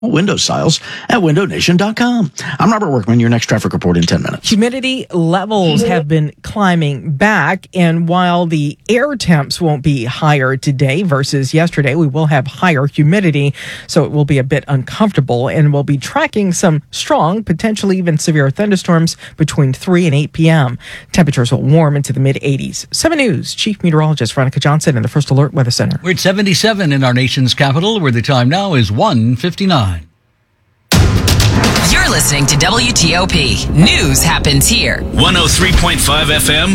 window styles at windownation.com. I'm Robert Workman, your next traffic report in 10 minutes. Humidity levels have been climbing back, and while the air temps won't be higher today versus yesterday, we will have higher humidity, so it will be a bit uncomfortable, and we'll be tracking some strong, potentially even severe thunderstorms between 3 and 8 p.m. Temperatures will warm into the mid-80s. 7 News Chief Meteorologist Veronica Johnson in the First Alert Weather Center. We're at 77 in our nation's capital, where the time now is 1:59. You're listening to WTOP. News happens here. 103.5 FM,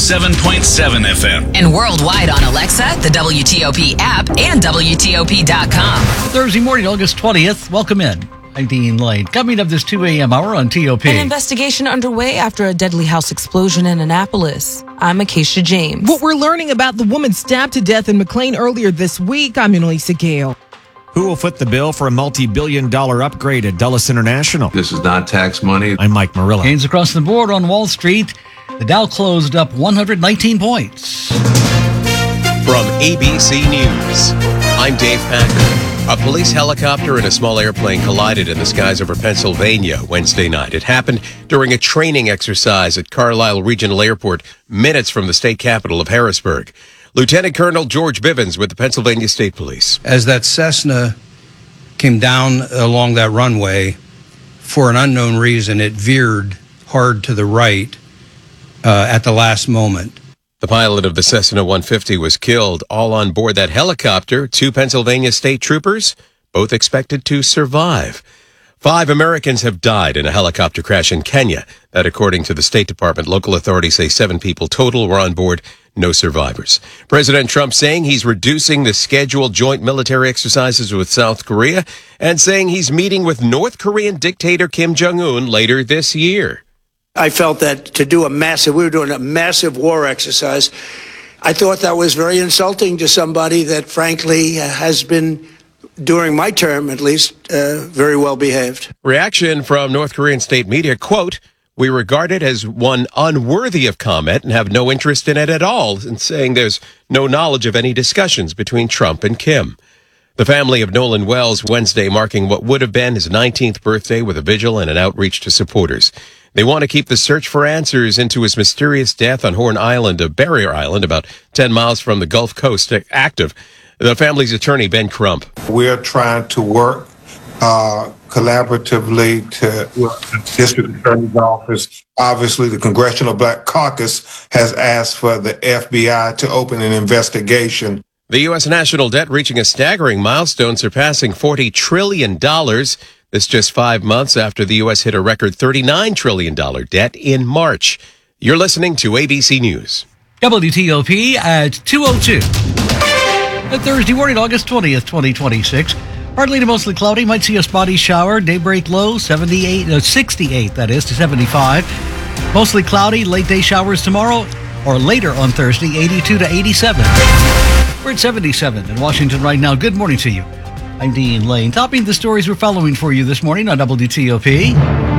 107.7 FM. And worldwide on Alexa, the WTOP app, and WTOP.com. Thursday morning, August 20th. Welcome in. I'm Dean Lane. Coming up this 2 a.m. hour on TOP. An investigation underway after a deadly house explosion in Annapolis. I'm Acacia James. What we're learning about the woman stabbed to death in McLean earlier this week, I'm Annalisa Gale. Who will foot the bill for a multi-billion-dollar upgrade at Dulles International? This is not tax money. I'm Mike Murillo. Gains across the board on Wall Street. The Dow closed up 119 points. From ABC News, I'm Dave Packer. A police helicopter and a small airplane collided in the skies over Pennsylvania Wednesday night. It happened during a training exercise at Carlisle Regional Airport, minutes from the state capital of Harrisburg. Lieutenant Colonel George Bivens with the Pennsylvania State Police. As that Cessna came down along that runway, for an unknown reason, it veered hard to the right at the last moment. The pilot of the Cessna 150 was killed. All on board that helicopter, 2 Pennsylvania state troopers, both expected to survive. 5 Americans have died in a helicopter crash in Kenya. That according to the State Department. Local authorities say 7 people total were on board. No survivors. President Trump saying he's reducing the scheduled joint military exercises with South Korea and saying he's meeting with North Korean dictator Kim Jong-un later this year. I felt that to do we were doing a massive war exercise. I thought that was very insulting to somebody that frankly has been, during my term at least, very well behaved. Reaction from North Korean state media, quote, "We regard it as one unworthy of comment and have no interest in it at all," and saying there's no knowledge of any discussions between Trump and Kim. The family of Nolan Wells Wednesday marking what would have been his 19th birthday with a vigil and an outreach to supporters. They want to keep the search for answers into his mysterious death on Horn Island, a barrier island about 10 miles from the Gulf Coast, active. The family's attorney, Ben Crump. We're trying to work collaboratively with the district attorney's office. Obviously, the Congressional Black Caucus has asked for the FBI to open an investigation. The U.S. national debt reaching a staggering milestone, surpassing $40 trillion. This just 5 months after the U.S. hit a record $39 trillion debt in March. You're listening to ABC News. WTOP at 2:02. Thursday morning, August 20th, 2026. Partly to mostly cloudy. Might see a spotty shower. Daybreak low, 68, that is, to 75. Mostly cloudy. Late day showers tomorrow or later on Thursday, 82 to 87. We're at 77 in Washington right now. Good morning to you. I'm Dean Lane. Topping the stories we're following for you this morning on WTOP.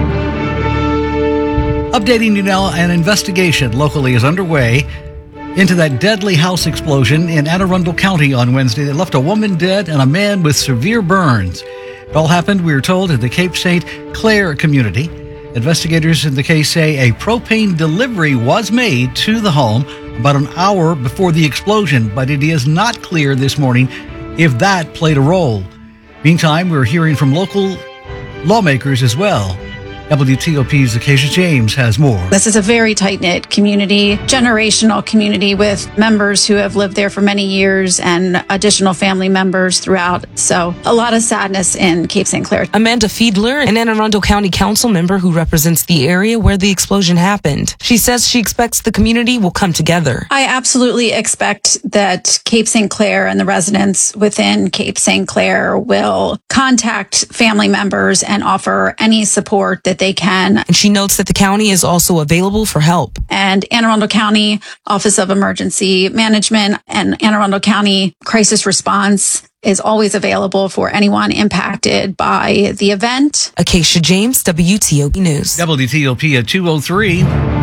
Updating you now, an investigation locally is underway into that deadly house explosion in Anne Arundel County on Wednesday that left a woman dead and a man with severe burns. It all happened, we were told, in the Cape St. Clair community. Investigators in the case say a propane delivery was made to the home about an hour before the explosion, but it is not clear this morning if that played a role. Meantime, we're hearing from local lawmakers as well. WTOP's Acacia James has more. This is a very tight-knit community, generational community with members who have lived there for many years and additional family members throughout. So a lot of sadness in Cape St. Clair. Amanda Fiedler, an Anne Arundel County Council member who represents the area where the explosion happened. She says she expects the community will come together. I absolutely expect that Cape St. Clair and the residents within Cape St. Clair will contact family members and offer any support that they can. And she notes that the county is also available for help. And Anne Arundel County Office of Emergency Management and Anne Arundel County Crisis Response is always available for anyone impacted by the event. Acacia James, WTOP News. WTOP at 2:03.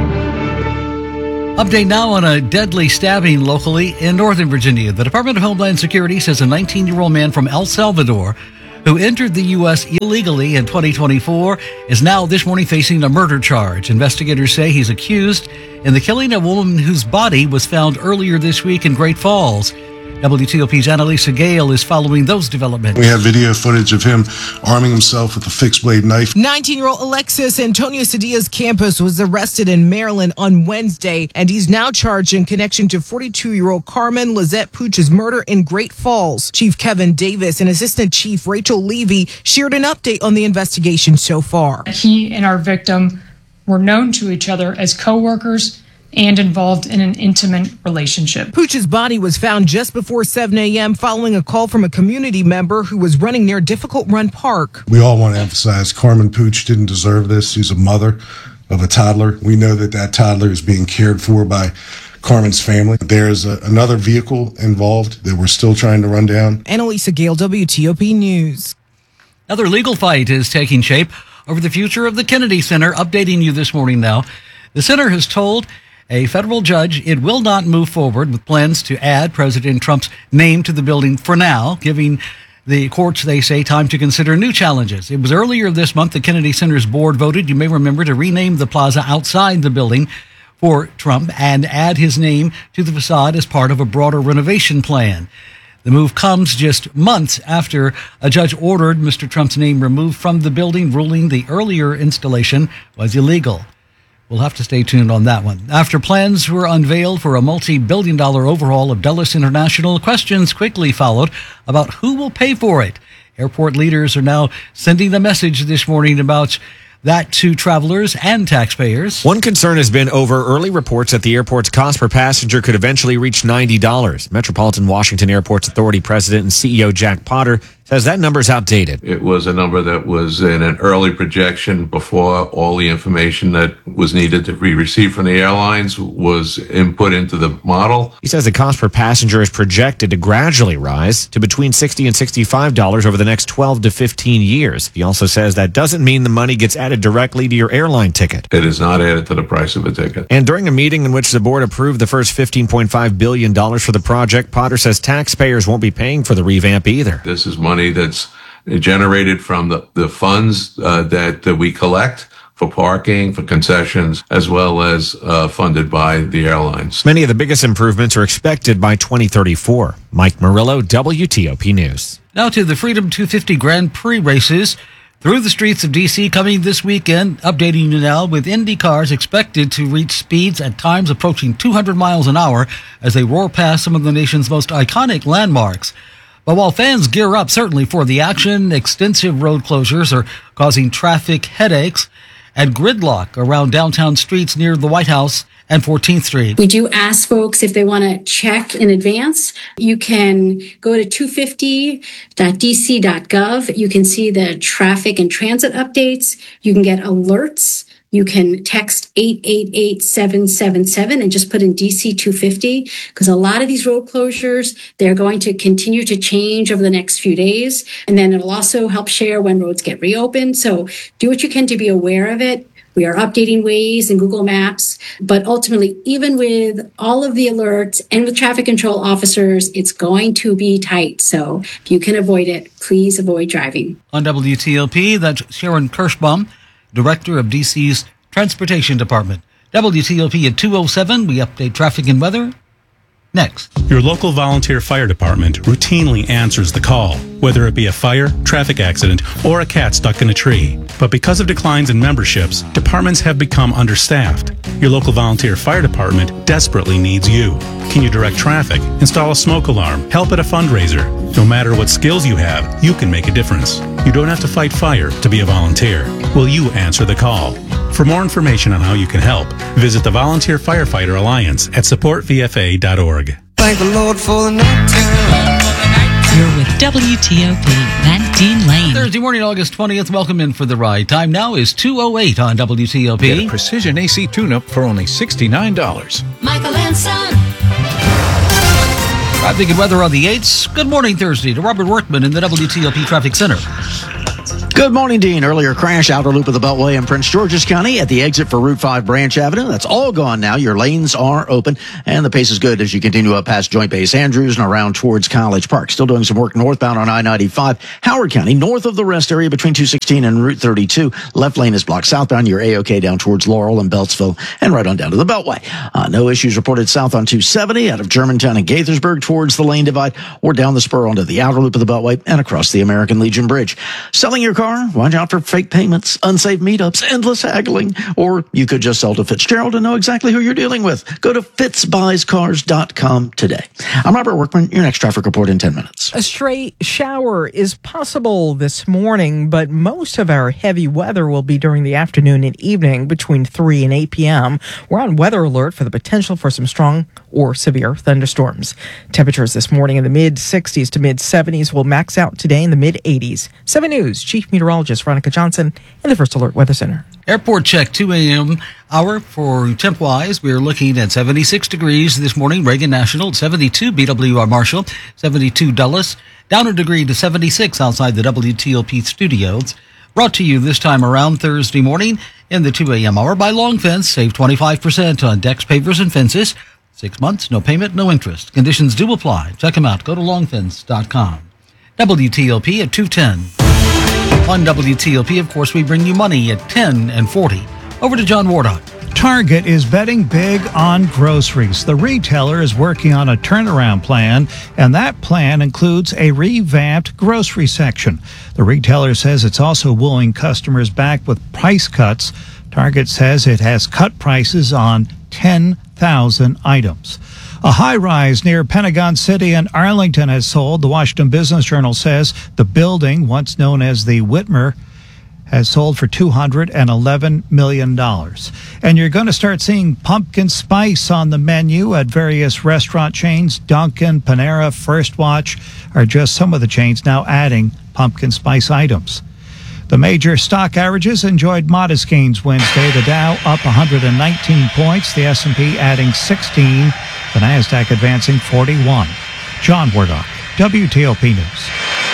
Update now on a deadly stabbing locally in Northern Virginia. The Department of Homeland Security says a 19-year-old man from El Salvador who entered the U.S. illegally in 2024, is now this morning facing a murder charge. Investigators say he's accused in the killing of a woman whose body was found earlier this week in Great Falls. WTOP's Annalisa Gale is following those developments. We have video footage of him arming himself with a fixed blade knife. 19-year-old Alexis Antonio Cedilla's campus was arrested in Maryland on Wednesday, and he's now charged in connection to 42-year-old Carmen Lizette Pooch's murder in Great Falls. Chief Kevin Davis and Assistant Chief Rachel Levy shared an update on the investigation so far. He and our victim were known to each other as co-workers and involved in an intimate relationship. Pooch's body was found just before 7 a.m. following a call from a community member who was running near Difficult Run Park. We all want to emphasize Carmen Pooch didn't deserve this. She's a mother of a toddler. We know that that toddler is being cared for by Carmen's family. There's another vehicle involved that we're still trying to run down. Annalisa Gale, WTOP News. Another legal fight is taking shape over the future of the Kennedy Center. Updating you this morning now. The center has told a federal judge it will not move forward with plans to add President Trump's name to the building for now, giving the courts, they say, time to consider new challenges. It was earlier this month the Kennedy Center's board voted, you may remember, to rename the plaza outside the building for Trump and add his name to the facade as part of a broader renovation plan. The move comes just months after a judge ordered Mr. Trump's name removed from the building, ruling the earlier installation was illegal. We'll have to stay tuned on that one. After plans were unveiled for a multi-billion-dollar overhaul of Dulles International, questions quickly followed about who will pay for it. Airport leaders are now sending a message this morning about that to travelers and taxpayers. One concern has been over early reports that the airport's cost per passenger could eventually reach $90. Metropolitan Washington Airports Authority President and CEO Jack Potter says that number is outdated. It was a number that was in an early projection before all the information that was needed to be received from the airlines was input into the model. He says the cost per passenger is projected to gradually rise to between $60 and $65 over the next 12 to 15 years. He also says that doesn't mean the money gets added directly to your airline ticket. It is not added to the price of a ticket. And during a meeting in which the board approved the first $15.5 billion for the project, Potter says taxpayers won't be paying for the revamp either. This is money that's generated from the funds that we collect for parking, for concessions, as well as funded by the airlines. Many of the biggest improvements are expected by 2034. Mike Murillo, WTOP News. Now to the Freedom 250 Grand Prix races through the streets of D.C. coming this weekend. Updating you now with Indy cars expected to reach speeds at times approaching 200 miles an hour as they roar past some of the nation's most iconic landmarks. But while fans gear up certainly for the action, extensive road closures are causing traffic headaches and gridlock around downtown streets near the White House and 14th Street. We do ask folks if they want to check in advance. You can go to 250.dc.gov. You can see the traffic and transit updates. You can get alerts. You can text 888-777 and just put in DC 250 because a lot of these road closures, they're going to continue to change over the next few days. And then it'll also help share when roads get reopened. So do what you can to be aware of it. We are updating Waze and Google Maps, but ultimately, even with all of the alerts and with traffic control officers, it's going to be tight. So if you can avoid it, please avoid driving. On WTOP, that's Sharon Kirschbaum, Director of DC's Transportation Department. WTOP at 2:07, we update traffic and weather. Next. Your local volunteer fire department routinely answers the call, whether it be a fire, traffic accident, or a cat stuck in a tree. But because of declines in memberships, departments have become understaffed. Your local volunteer fire department desperately needs you. Can you direct traffic, install a smoke alarm, help at a fundraiser? No matter what skills you have, you can make a difference. You don't have to fight fire to be a volunteer. Will you answer the call? For more information on how you can help, visit the Volunteer Firefighter Alliance at supportvfa.org. Thank the Lord for the night time. You're with WTOP and Dean Lane. Thursday morning, August 20th. Welcome in for the ride. Time now is 2:08 on WTOP. Get a Precision AC tune-up for only $69. Michael and Son. Traffic and weather on the 8s. Good morning, Thursday, to Robert Workman in the WTOP Traffic Center. Good morning, Dean. Earlier crash, outer loop of the Beltway in Prince George's County at the exit for Route 5 Branch Avenue. That's all gone now. Your lanes are open, and the pace is good as you continue up past Joint Base Andrews and around towards College Park. Still doing some work northbound on I-95, Howard County, north of the rest area between 216 and Route 32. Left lane is blocked southbound. You're A-OK down towards Laurel and Beltsville and right on down to the Beltway. No issues reported south on 270 out of Germantown and Gaithersburg towards the lane divide or down the spur onto the outer loop of the Beltway and across the American Legion Bridge. Selling your car? Watch out for fake payments, unsafe meetups, endless haggling, or you could just sell to Fitzgerald and know exactly who you're dealing with. Go to fitzbuyscars.com today. I'm Robert Workman. Your next traffic report in 10 minutes. A stray shower is possible this morning, but most of our heavy weather will be during the afternoon and evening between 3 and 8 p.m. We're on weather alert for the potential for some strong or severe thunderstorms. Temperatures this morning in the mid-60s to mid-70s will max out today in the mid-80s. 7 News Chief Meteorologist Veronica Johnson in the First Alert Weather Center. Airport check, 2 a.m. hour for temp-wise. We're looking at 76 degrees this morning. Reagan National, 72 BWR Marshall, 72 Dulles. Down a degree to 76 outside the WTOP studios. Brought to you this time around Thursday morning in the 2 a.m. hour by Long Fence. Save 25% on decks, pavers, and fences. 6 months, no payment, no interest. Conditions do apply. Check them out. Go to longfence.com. WTOP at 2:10. On WTOP, of course, we bring you money at 10 and 40. Over to John Wardock. Target is betting big on groceries. The retailer is working on a turnaround plan, and that plan includes a revamped grocery section. The retailer says it's also wooing customers back with price cuts. Target says it has cut prices on 10,000 items. A high-rise near Pentagon City in Arlington has sold. The Washington Business Journal says the building, once known as the Whitmer, has sold for $211 million. And you're going to start seeing pumpkin spice on the menu at various restaurant chains. Dunkin', Panera, First Watch are just some of the chains now adding pumpkin spice items. The major stock averages enjoyed modest gains Wednesday. The Dow up 119 points, the S&P adding 16, the Nasdaq advancing 41. John Wardock, WTOP News.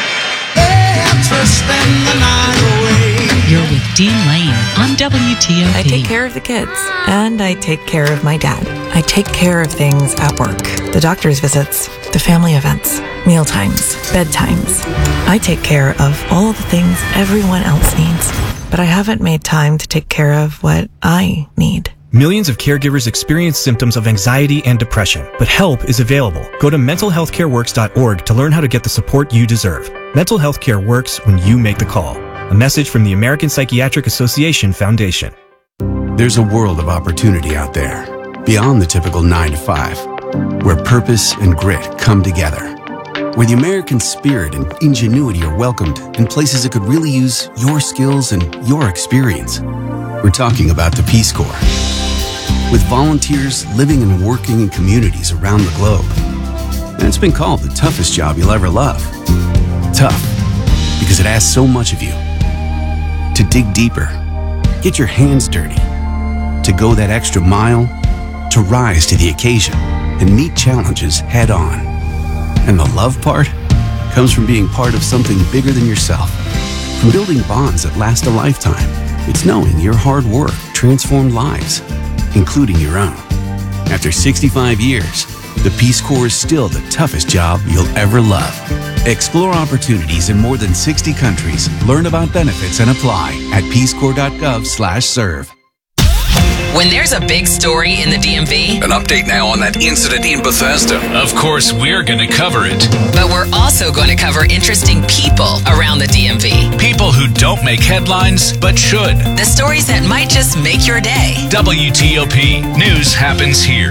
You're with Dean Lane on WTOP. I take care of the kids, and I take care of my dad. I take care of things at work, the doctor's visits, the family events, mealtimes, bedtimes. I take care of all the things everyone else needs, but I haven't made time to take care of what I need. Millions of caregivers experience symptoms of anxiety and depression, but help is available. Go to mentalhealthcareworks.org to learn how to get the support you deserve. Mental health care works when you make the call. A message from the American Psychiatric Association Foundation. There's a world of opportunity out there, beyond the typical 9 to 5, where purpose and grit come together, where the American spirit and ingenuity are welcomed in places that could really use your skills and your experience. We're talking about the Peace Corps. With volunteers living and working in communities around the globe. And it's been called the toughest job you'll ever love. Tough, because it asks so much of you. To dig deeper, get your hands dirty, to go that extra mile, to rise to the occasion and meet challenges head on. And the love part comes from being part of something bigger than yourself, from building bonds that last a lifetime. It's knowing your hard work transformed lives, including your own. After 65 years, the Peace Corps is still the toughest job you'll ever love. Explore opportunities in more than 60 countries. Learn about benefits and apply at peacecorps.gov/serve. When there's a big story in the DMV, An update now on that incident in Bethesda. Of course, we're going to cover it. but we're also going to cover interesting people around the DMV. People who don't make headlines, but should. The stories that might just make your day. WTOP News happens here.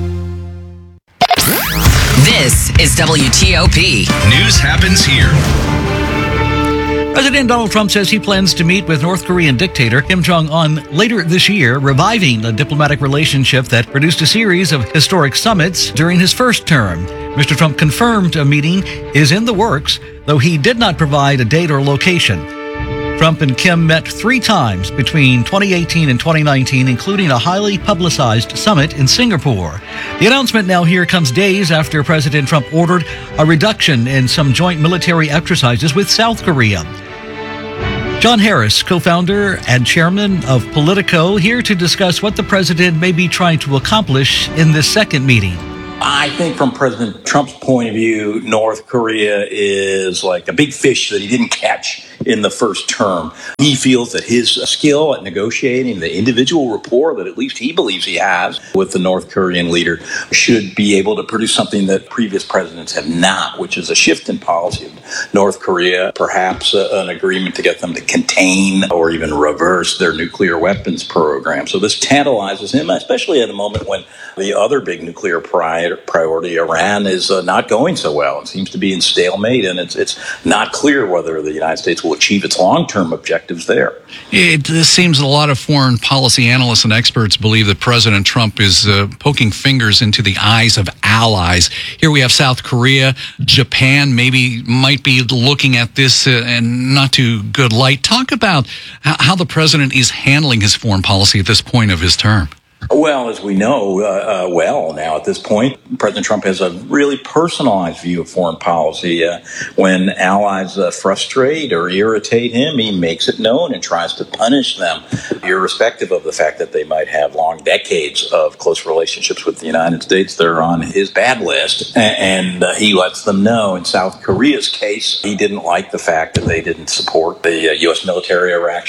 This is WTOP. News happens here. President Donald Trump says he plans to meet with North Korean dictator Kim Jong-un later this year, reviving a diplomatic relationship that produced a series of historic summits during his first term. Mr. Trump confirmed a meeting is in the works, though he did not provide a date or location. Trump and Kim met 3 times between 2018 and 2019, including a highly publicized summit in Singapore. The announcement now here comes days after President Trump ordered a reduction in some joint military exercises with South Korea. John Harris, co-founder and chairman of Politico, here to discuss what the president may be trying to accomplish in this second meeting. I think from President Trump's point of view, North Korea is like a big fish that he didn't catch in the first term. He feels that his skill at negotiating, the individual rapport that at least he believes he has with the North Korean leader, should be able to produce something that previous presidents have not, which is a shift in policy of North Korea, perhaps an agreement to get them to contain or even reverse their nuclear weapons program. So this tantalizes him, especially at a moment when the other big nuclear priority, Iran, is not going so well. It seems to be in stalemate, and it's not clear whether the United States will achieve its long-term objectives there. It seems a lot of foreign policy analysts and experts believe that President Trump is poking fingers into the eyes of allies. Here we have South Korea. Japan might be looking at this in not too good light. Talk about how the president is handling his foreign policy at this point of his term. Well, as we know now at this point, President Trump has a really personalized view of foreign policy. When allies frustrate or irritate him, he makes it known and tries to punish them, irrespective of the fact that they might have long decades of close relationships with the United States. They're on his bad list, and he lets them know. In South Korea's case, he didn't like the fact that they didn't support the U.S. military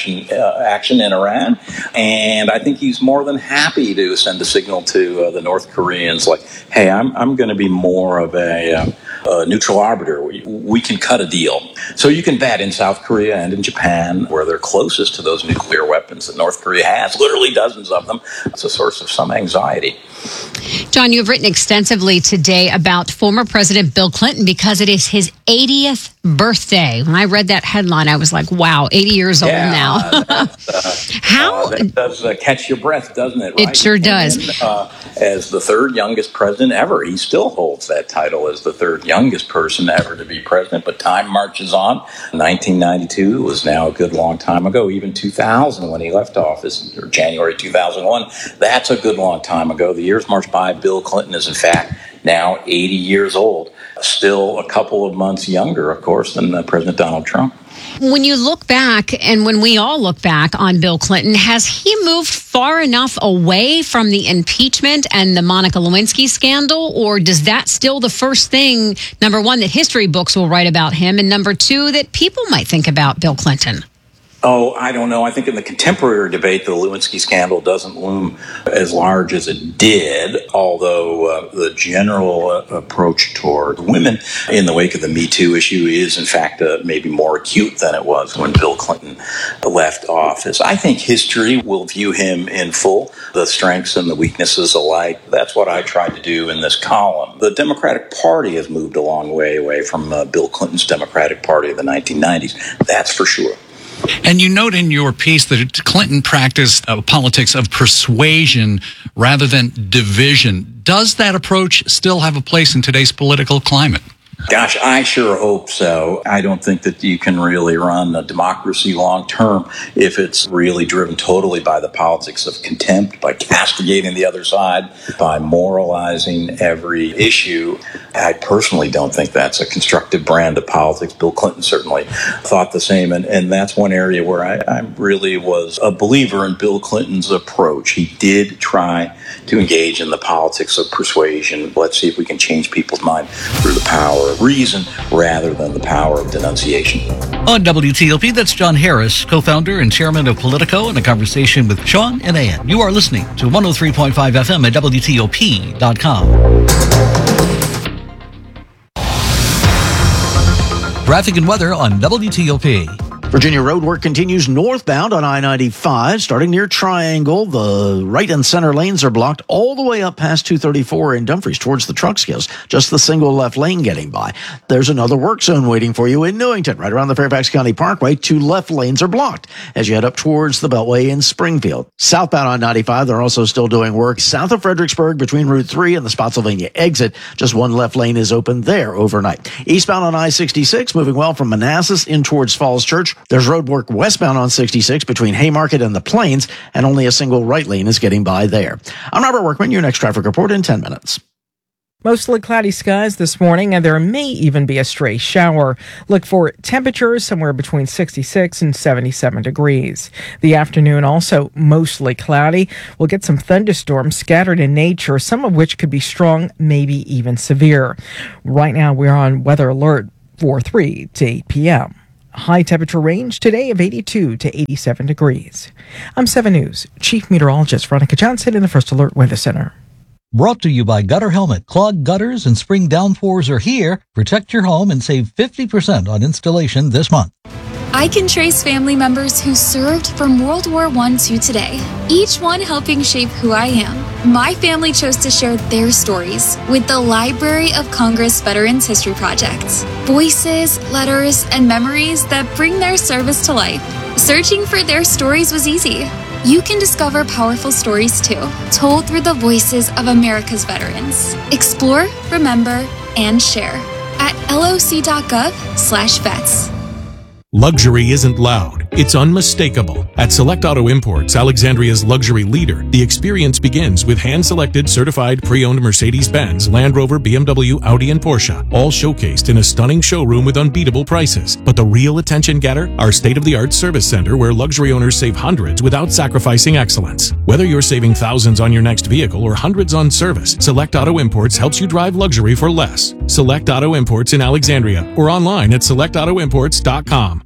action in Iran, and I think he's more than happy to send a signal to the North Koreans like, hey, I'm going to be more of a neutral arbiter. We can cut a deal. So you can bet in South Korea and in Japan, where they're closest to those nuclear weapons that North Korea has, literally dozens of them, it's a source of some anxiety. John, you have written extensively today about former President Bill Clinton because it is his 80th birthday. When I read that headline, I was like, wow, 80 years old now. That does catch your breath, doesn't it? Right? It sure does. And, as the third youngest president ever, he still holds that title as the third youngest person ever to be president. But time marches on. 1992 was now a good long time ago. Even 2000, when he left office, or January 2001, that's a good long time ago. The years march by. Bill Clinton is, in fact, now 80 years old. Still a couple of months younger, of course, than President Donald Trump. When you look back, and when we all look back on Bill Clinton, has he moved far enough away from the impeachment and the Monica Lewinsky scandal, or does that still the first thing, number one, that history books will write about him, and number two, that people might think about Bill Clinton? Oh, I don't know. I think in the contemporary debate, the Lewinsky scandal doesn't loom as large as it did, although the general approach toward women in the wake of the Me Too issue is, in fact, maybe more acute than it was when Bill Clinton left office. I think history will view him in full, the strengths and the weaknesses alike. That's what I tried to do in this column. The Democratic Party has moved a long way away from Bill Clinton's Democratic Party of the 1990s. That's for sure. And you note in your piece that Clinton practiced politics of persuasion rather than division. Does that approach still have a place in today's political climate? Gosh, I sure hope so. I don't think that you can really run a democracy long term if it's really driven totally by the politics of contempt, by castigating the other side, by moralizing every issue. I personally don't think that's a constructive brand of politics. Bill Clinton certainly thought the same, and that's one area where I really was a believer in Bill Clinton's approach. He did try to engage in the politics of persuasion. Let's see if we can change people's mind through the power of reason rather than the power of denunciation. On WTOP, that's John Harris, co-founder and chairman of Politico, in a conversation with Sean and Ann. You are listening to 103.5 FM at WTOP.com. Traffic and weather on WTOP. Virginia road work continues northbound on I-95, starting near Triangle. The right and center lanes are blocked all the way up past 234 in Dumfries towards the truck skills. Just the single left lane getting by. There's another work zone waiting for you in Newington, right around the Fairfax County Parkway. 2 left lanes are blocked as you head up towards the Beltway in Springfield. Southbound on 95, they're also still doing work south of Fredericksburg between Route 3 and the Spotsylvania exit. Just 1 left lane is open there overnight. Eastbound on I-66, moving well from Manassas in towards Falls Church. There's road work westbound on 66 between Haymarket and the Plains, and only a single right lane is getting by there. I'm Robert Workman, your next traffic report in 10 minutes. Mostly cloudy skies this morning, and there may even be a stray shower. Look for temperatures somewhere between 66 and 77 degrees. The afternoon also mostly cloudy. We'll get some thunderstorms scattered in nature, some of which could be strong, maybe even severe. Right now, we're on weather alert for 3 to 8 p.m. High temperature range today of 82 to 87 degrees. I'm 7 News Chief Meteorologist Veronica Johnson in the First Alert Weather Center. Brought to you by Gutter Helmet. Clogged gutters and spring downpours are here. Protect your home and save 50% on installation this month. I can trace family members who served from World War I to today, each one helping shape who I am. My family chose to share their stories with the Library of Congress Veterans History Project. Voices, letters, and memories that bring their service to life. Searching for their stories was easy. You can discover powerful stories too, told through the voices of America's veterans. Explore, remember, and share at loc.gov/vets. Luxury isn't loud, it's unmistakable. At Select Auto Imports, Alexandria's luxury leader, the experience begins with hand-selected, certified, pre-owned Mercedes-Benz, Land Rover, BMW, Audi, and Porsche, all showcased in a stunning showroom with unbeatable prices. But the real attention getter? Our state-of-the-art service center where luxury owners save hundreds without sacrificing excellence. Whether you're saving thousands on your next vehicle or hundreds on service, Select Auto Imports helps you drive luxury for less. Select Auto Imports in Alexandria or online at selectautoimports.com.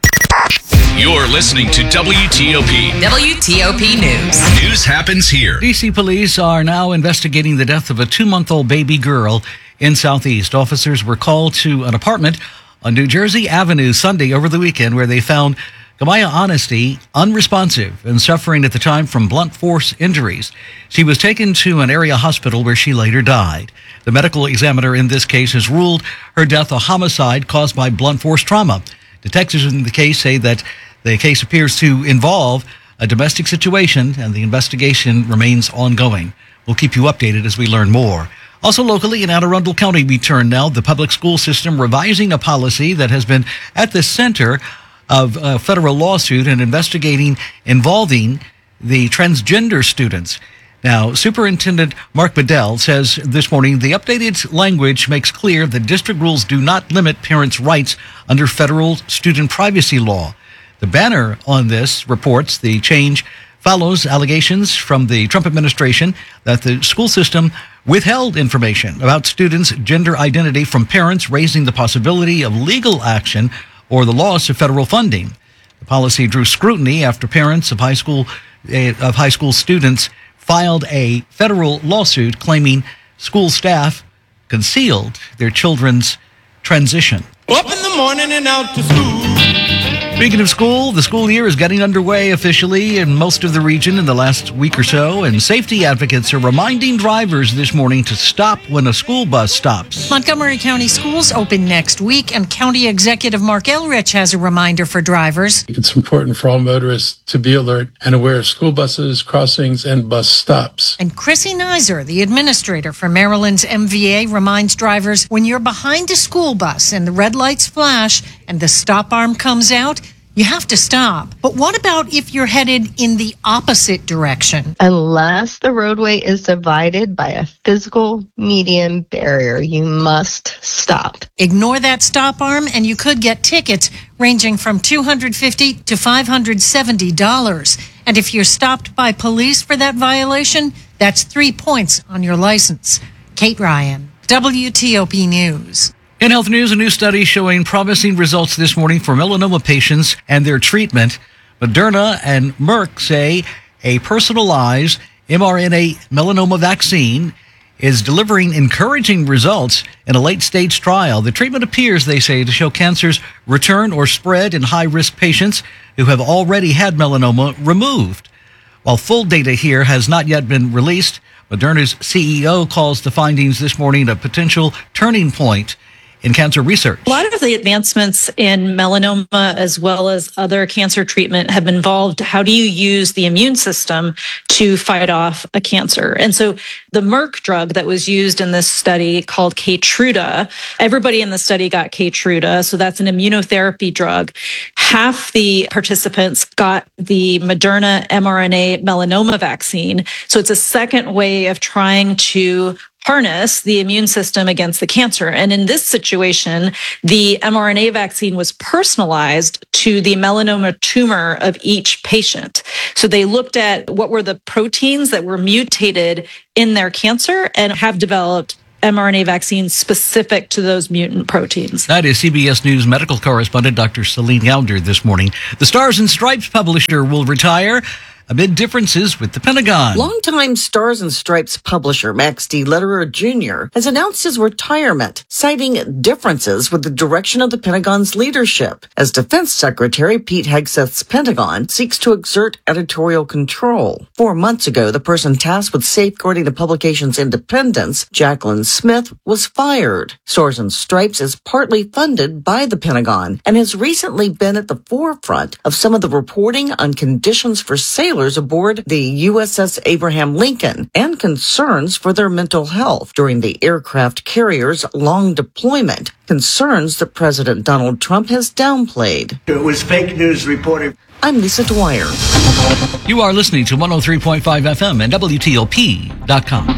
You're listening to WTOP. WTOP News. News happens here. D.C. police are now investigating the death of a 2-month-old baby girl in Southeast. Officers were called to an apartment on New Jersey Avenue Sunday over the weekend where they found Gamaya Honesty unresponsive and suffering at the time from blunt force injuries. She was taken to an area hospital where she later died. The medical examiner in this case has ruled her death a homicide caused by blunt force trauma. Detectives in the case say that the case appears to involve a domestic situation and the investigation remains ongoing. We'll keep you updated as we learn more. Also locally in Anne Arundel County, we turn now the public school system revising a policy that has been at the center of a federal lawsuit and investigating involving the transgender students. Now, Superintendent Mark Bedell says this morning the updated language makes clear that district rules do not limit parents' rights under federal student privacy law. The banner on this reports the change follows allegations from the Trump administration that the school system withheld information about students' gender identity from parents, raising the possibility of legal action or the loss of federal funding. The policy drew scrutiny after parents of high school students filed a federal lawsuit claiming school staff concealed their children's transition. Up in the morning and out to school. Speaking of school, the school year is getting underway officially in most of the region in the last week or so, and safety advocates are reminding drivers this morning to stop when a school bus stops. Montgomery County Schools open next week, and County Executive Mark Elrich has a reminder for drivers. It's important for all motorists to be alert and aware of school buses, crossings, and bus stops. And Chrissy Nizer, the administrator for Maryland's MVA, reminds drivers when you're behind a school bus and the red lights flash and the stop arm comes out, you have to stop. But what about if you're headed in the opposite direction? Unless the roadway is divided by a physical median barrier, you must stop. Ignore that stop arm and you could get tickets ranging from $250 to $570. And if you're stopped by police for that violation, that's 3 points on your license. Kate Ryan, WTOP News. In health news, a new study showing promising results this morning for melanoma patients and their treatment. Moderna and Merck say a personalized mRNA melanoma vaccine is delivering encouraging results in a late-stage trial. The treatment appears, they say, to show cancer's return or spread in high-risk patients who have already had melanoma removed. While full data here has not yet been released, Moderna's CEO calls the findings this morning a potential turning point in cancer research. A lot of the advancements in melanoma as well as other cancer treatment have involved how do you use the immune system to fight off a cancer. And so the Merck drug that was used in this study called Keytruda, everybody in the study got Keytruda, so that's an immunotherapy drug. Half the participants got the Moderna mRNA melanoma vaccine. So it's a second way of trying to harness the immune system against the cancer. And in this situation, the mRNA vaccine was personalized to the melanoma tumor of each patient. So they looked at what were the proteins that were mutated in their cancer and have developed mRNA vaccines specific to those mutant proteins. That is CBS News medical correspondent Dr. Celine Elder this morning. The Stars and Stripes publisher will retire amid differences with the Pentagon. Longtime Stars and Stripes publisher Max D. Lederer Jr. has announced his retirement, citing differences with the direction of the Pentagon's leadership, as Defense Secretary Pete Hegseth's Pentagon seeks to exert editorial control. 4 months ago, the person tasked with safeguarding the publication's independence, Jacqueline Smith, was fired. Stars and Stripes is partly funded by the Pentagon and has recently been at the forefront of some of the reporting on conditions for sailors aboard the USS Abraham Lincoln and concerns for their mental health during the aircraft carrier's long deployment, concerns that President Donald Trump has downplayed. It was fake news reporting. I'm Lisa Dwyer. You are listening to 103.5 FM and WTOP.com.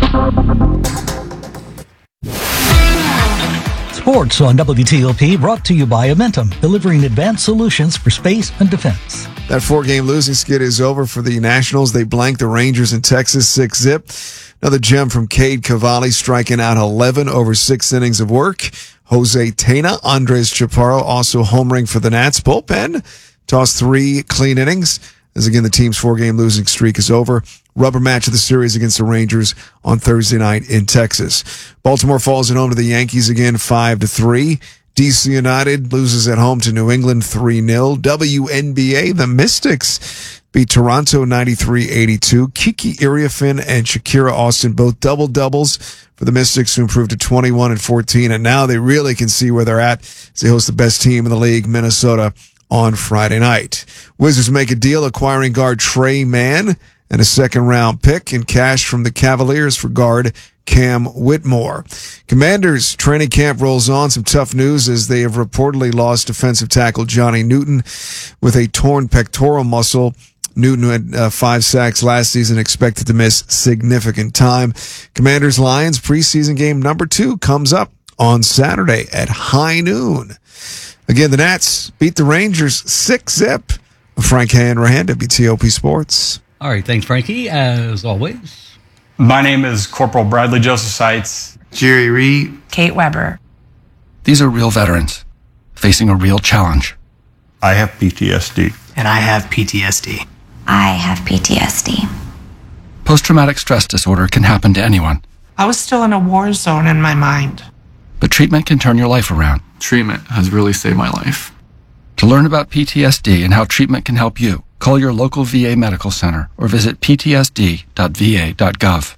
Sports on WTOP brought to you by Amentum, delivering advanced solutions for space and defense. That 4-game losing skid is over for the Nationals. They blanked the Rangers in Texas 6-0. Another gem from Cade Cavalli, striking out 11 over 6 innings of work. Jose Tena, Andres Chaparro also homering for the Nats. Bullpen tossed 3 clean innings. As again, the team's 4-game losing streak is over. Rubber match of the series against the Rangers on Thursday night in Texas. Baltimore falls at home to the Yankees again 5-3. DC United loses at home to New England 3-0. WNBA, the Mystics beat Toronto 93-82. Kiki Iriafin and Shakira Austin both double-doubles for the Mystics, who improved to 21-14. And now they really can see where they're at as they host the best team in the league, Minnesota, on Friday night. Wizards make a deal acquiring guard Trey Mann and a second-round pick in cash from the Cavaliers for guard Cam Whitmore. Commanders training camp rolls on. Some tough news as they have reportedly lost defensive tackle Johnny Newton with a torn pectoral muscle. Newton had 5 sacks last season, expected to miss significant time. Commanders-Lions preseason game number 2 comes up on Saturday at high noon. Again, the Nats beat the Rangers 6-0. Frank Hanrahan, WTOP Sports. All right, thanks, Frankie, as always. My name is Corporal Bradley Joseph Seitz. Jerry Reed. Kate Weber. These are real veterans facing a real challenge. I have PTSD. And I have PTSD. I have PTSD. Post-traumatic stress disorder can happen to anyone. I was still in a war zone in my mind. But treatment can turn your life around. Treatment has really saved my life. To learn about PTSD and how treatment can help you, call your local VA medical center or visit ptsd.va.gov.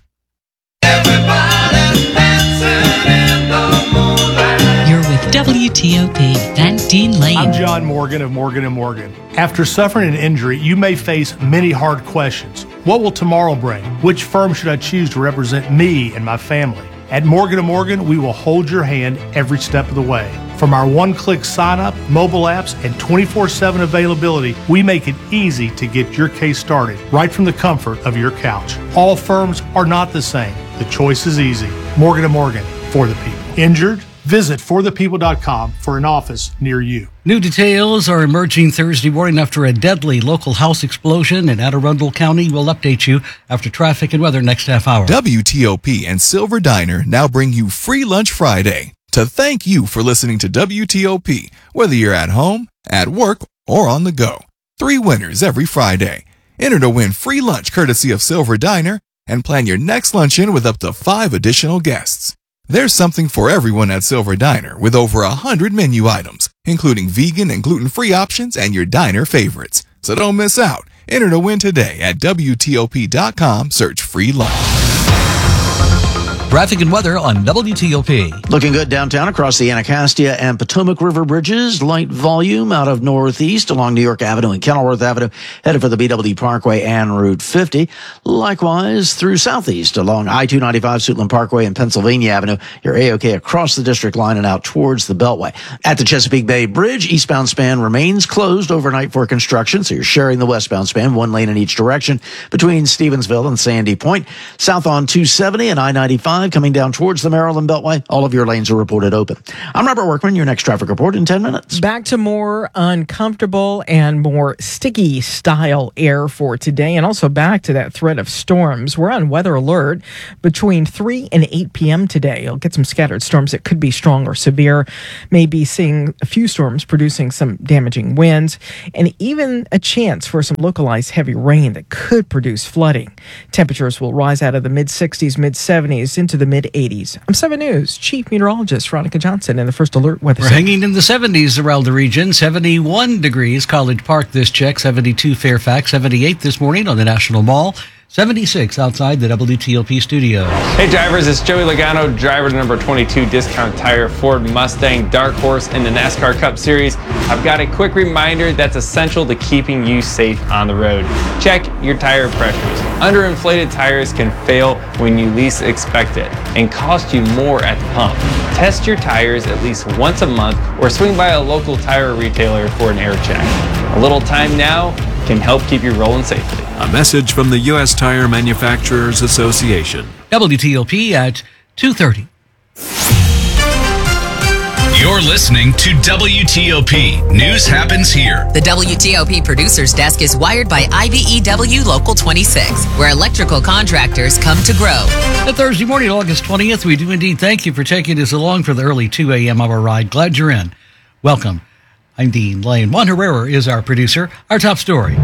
You're with WTOP, Van Dean Lane. I'm John Morgan of Morgan & Morgan. After suffering an injury, you may face many hard questions. What will tomorrow bring? Which firm should I choose to represent me and my family? At Morgan & Morgan, we will hold your hand every step of the way. From our one-click sign-up, mobile apps, and 24/7 availability, we make it easy to get your case started right from the comfort of your couch. All firms are not the same. The choice is easy. Morgan & Morgan, for the people. Injured? Visit forthepeople.com for an office near you. New details are emerging Thursday morning after a deadly local house explosion in Anne Arundel County. We'll update you after traffic and weather next half hour. WTOP and Silver Diner now bring you Free Lunch Friday to thank you for listening to WTOP, whether you're at home, at work, or on the go. 3 winners every Friday. Enter to win free lunch courtesy of Silver Diner and plan your next luncheon with up to 5 additional guests. There's something for everyone at Silver Diner with over 100 menu items, including vegan and gluten-free options and your diner favorites. So don't miss out. Enter to win today at WTOP.com. Search free lunch. Traffic and weather on WTOP. Looking good downtown across the Anacostia and Potomac River bridges. Light volume out of northeast along New York Avenue and Kenilworth Avenue, headed for the BW Parkway and Route 50. Likewise, through southeast along I-295, Suitland Parkway and Pennsylvania Avenue. You're A-OK across the district line and out towards the Beltway. At the Chesapeake Bay Bridge, eastbound span remains closed overnight for construction, so you're sharing the westbound span, 1 lane in each direction between Stevensville and Sandy Point. South on 270 and I-95. 5 coming down towards the Maryland Beltway. All of your lanes are reported open. I'm Robert Workman. Your next traffic report in 10 minutes. Back to more uncomfortable and more sticky style air for today, and also back to that threat of storms. We're on weather alert between 3 and 8 p.m. today. You'll get some scattered storms that could be strong or severe. Maybe seeing a few storms producing some damaging winds, and even a chance for some localized heavy rain that could produce flooding. Temperatures will rise out of the mid-60s, mid-70s into the mid-80s. I'm 7 News Chief Meteorologist Veronica Johnson in the First Alert Weather We're Center. hanging in the 70s around the region. 71 degrees College Park this check, 72 Fairfax, 78 this morning on the National Mall, 76 outside the WTOP studio. Hey drivers, it's Joey Logano, driver to number 22 Discount Tire Ford Mustang Dark Horse in the NASCAR Cup Series. I've got a quick reminder that's essential to keeping you safe on the road. Check your tire pressures. Underinflated tires can fail when you least expect it and cost you more at the pump. Test your tires at least once a month or swing by a local tire retailer for an air check. A little time now can help keep you rolling safely. A message from the U.S. Tire Manufacturers Association. WTOP at 2:30. You're listening to WTOP. News happens here. The WTOP Producers Desk is wired by IBEW Local 26, where electrical contractors come to grow. Thursday morning, August 20th, we do indeed thank you for taking us along for the early 2 a.m. hour ride. Glad you're in. Welcome. I'm Dean Lane. Juan Herrera is our producer. Our top story.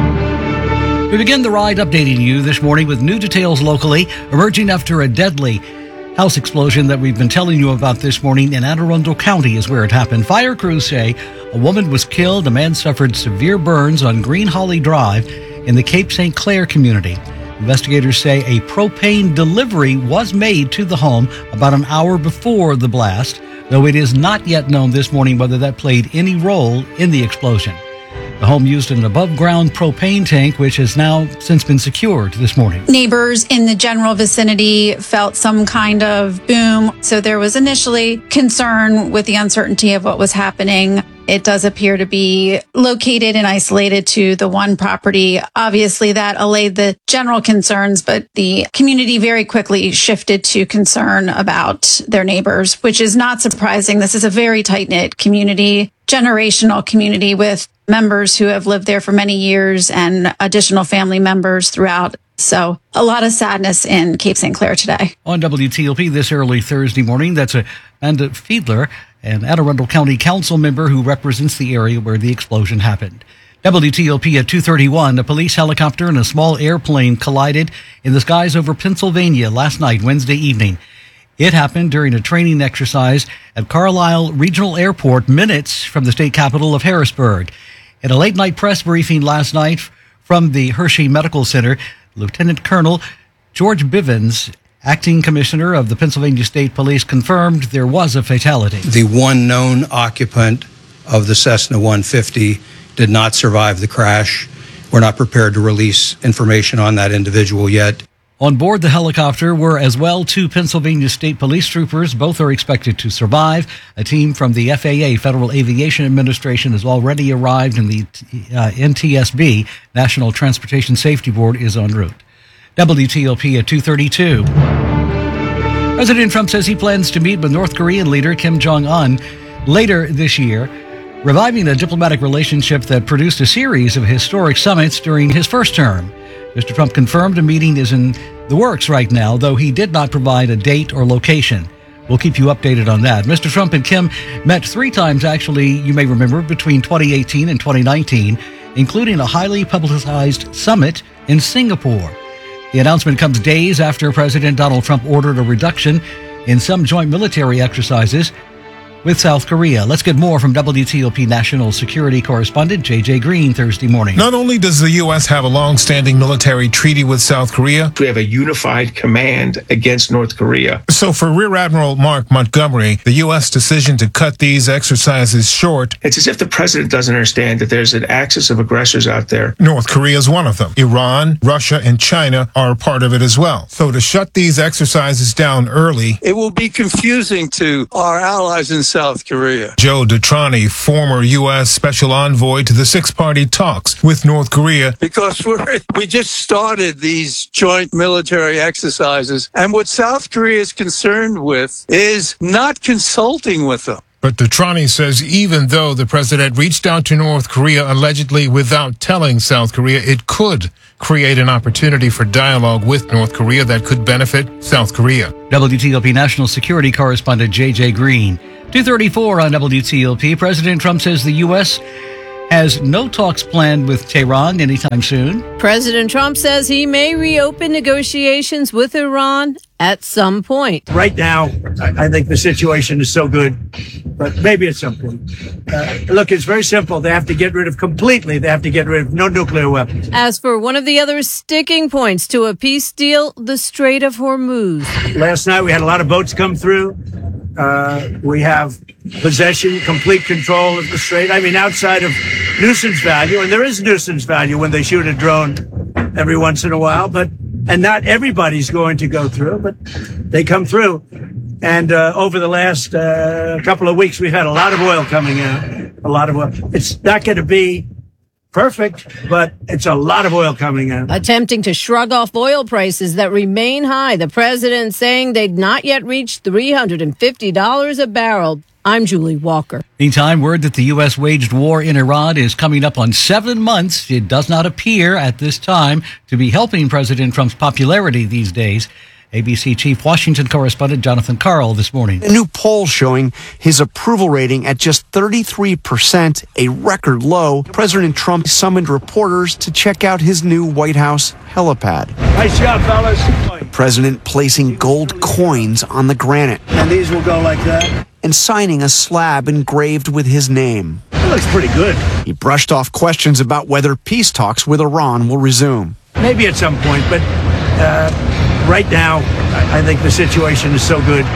We begin the ride updating you this morning with new details locally emerging after a deadly house explosion that we've been telling you about this morning in Anne Arundel County is where it happened. Fire crews say a woman was killed. A man suffered severe burns on Green Holly Drive in the Cape St. Clair community. Investigators say a propane delivery was made to the home about an hour before the blast, though it is not yet known this morning whether that played any role in the explosion. The home used an above-ground propane tank, which has now since been secured this morning. Neighbors in the general vicinity felt some kind of boom, so there was initially concern with the uncertainty of what was happening. It does appear to be located and isolated to the one property. Obviously, that allayed the general concerns, but the community very quickly shifted to concern about their neighbors, which is not surprising. This is a very tight-knit community, generational community with members who have lived there for many years and additional family members throughout. So a lot of sadness in Cape St. Clair today. On WTOP this early Thursday morning, that's Amanda Fiedler, an Anne Arundel County Council member who represents the area where the explosion happened. WTOP at 2:31, a police helicopter and a small airplane collided in the skies over Pennsylvania last night, Wednesday evening. It happened during a training exercise at Carlisle Regional Airport, minutes from the state capital of Harrisburg. In a late-night press briefing last night from the Hershey Medical Center, Lieutenant Colonel George Bivens, acting commissioner of the Pennsylvania State Police, confirmed there was a fatality. The one known occupant of the Cessna 150 did not survive the crash. We're not prepared to release information on that individual yet. On board the helicopter were as well 2 Pennsylvania State Police troopers. Both are expected to survive. A team from the FAA, Federal Aviation Administration, has already arrived, and the NTSB, National Transportation Safety Board, is en route. WTOP at 2:32. President Trump says he plans to meet with North Korean leader Kim Jong-un later this year, reviving a diplomatic relationship that produced a series of historic summits during his first term. Mr. Trump confirmed a meeting is in the works right now, though he did not provide a date or location. We'll keep you updated on that. Mr. Trump and Kim met 3 times, actually, you may remember, between 2018 and 2019, including a highly publicized summit in Singapore. The announcement comes days after President Donald Trump ordered a reduction in some joint military exercises with South Korea. Let's get more from WTOP National Security Correspondent J.J. Green Thursday morning. Not only does the U.S. have a long-standing military treaty with South Korea, We have a unified command against North Korea. so for Rear Admiral Mark Montgomery, the U.S. decision to cut these exercises short. It's as if the president doesn't understand that there's an axis of aggressors out there. North Korea is one of them. Iran, Russia, and China are a part of it as well. So to shut these exercises down early, It will be confusing to our allies in South Korea. Joe Detrani, former U.S. Special Envoy to the six-party talks with North Korea. Because we just started these joint military exercises, and what South Korea is concerned with is not consulting with them. But Detrani says even though the president reached out to North Korea allegedly without telling South Korea, it could create an opportunity for dialogue with North Korea that could benefit South Korea. WTOP National Security Correspondent J.J. Green. 2:34 on WTOP. President Trump says the U.S. has no talks planned with Tehran anytime soon. President Trump says he may reopen negotiations with Iran at some point. Right now, I think the situation is so good, but maybe at some point. Look, it's very simple. They have to get rid of no nuclear weapons. As for one of the other sticking points to a peace deal, the Strait of Hormuz. Last night, we had a lot of boats come through. We have possession, complete control of the strait. I mean, outside of nuisance value, and there is nuisance value when they shoot a drone every once in a while, and not everybody's going to go through, but they come through. And over the last couple of weeks, we've had a lot of oil coming out, a lot of oil. It's not going to be perfect, but it's a lot of oil coming out. Attempting to shrug off oil prices that remain high, the president saying they'd not yet reached $350 a barrel. I'm Julie Walker. Meantime, word that the U.S. waged war in Iran is coming up on 7 months. It does not appear at this time to be helping President Trump's popularity these days. ABC Chief Washington Correspondent Jonathan Karl this morning. A new poll showing his approval rating at just 33%, a record low. President Trump summoned reporters to check out his new White House helipad. Nice job, fellas. The president placing gold coins on the granite. And these will go like that. And signing a slab engraved with his name. That looks pretty good. He brushed off questions about whether peace talks with Iran will resume. Maybe at some point, but right now, I think the situation is so good.